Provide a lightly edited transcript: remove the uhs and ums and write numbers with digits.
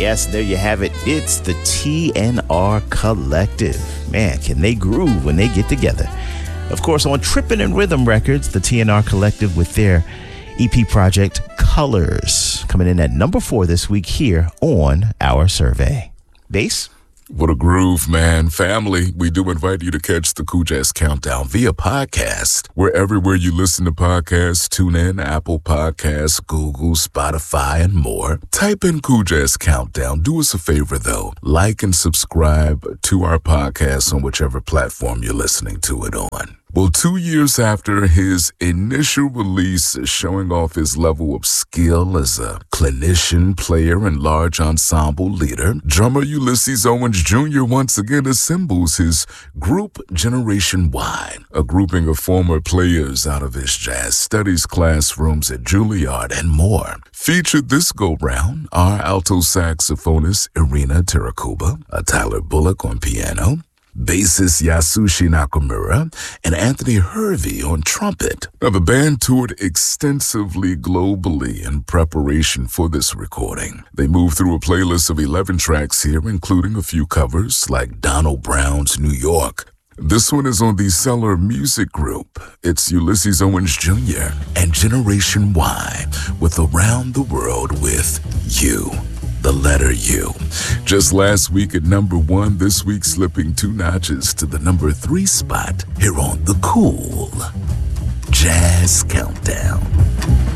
Yes, there you have it. It's the TNR Collective. Man, can they groove when they get together. Of course, on Trippin' and Rhythm Records, the TNR Collective with their EP project, Colors, coming in at number 4 this week here on our survey. Bass? What a groove, man. Family, we do invite you to catch the Cool Jazz Countdown via podcast. We're everywhere you listen to podcasts. Tune in, Apple Podcasts, Google, Spotify, and more. Type in Cool Jazz Countdown. Do us a favor, though. Like and subscribe to our podcast on whichever platform you're listening to it on. Well, 2 years after his initial release showing off his level of skill as a clinician, player, and large ensemble leader, drummer Ulysses Owens Jr. once again assembles his group Generation Y, a grouping of former players out of his jazz studies classrooms at Juilliard and more. Featured this go-round are alto saxophonist Irina Terakuba, Tyler Bullock on piano, bassist Yasushi Nakamura, and Anthony Hervey on trumpet. Now, the band toured extensively globally in preparation for this recording. They moved through a playlist of 11 tracks here, including a few covers like Donald Brown's New York. This one is on the Cellar Music Group. It's Ulysses Owens Jr. and Generation Y with Around the World with You. The letter U. Just last week at number 1, this week slipping 2 notches to the number 3 spot here on the Cool Jazz Countdown.